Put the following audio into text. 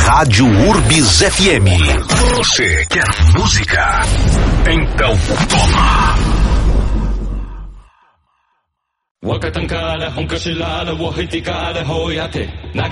Rádio Urbis FM. Você quer música? Então toma. وقتنكال هم كشلال وحيتكال هويته